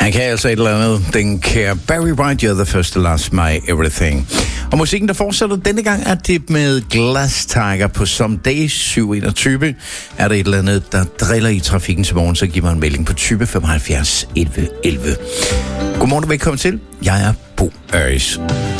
Han kan altså et eller andet. Den kære Barry White, You're the First, the Last, My Everything. Og musikken, der fortsætter denne gang, er det med Glass Tiger på Someday 721. Er der et eller andet, der driller i trafikken til morgen, så giv mig en melding på 20 75 11 11. Godmorgen og velkommen til. Jeg er Bo Øris.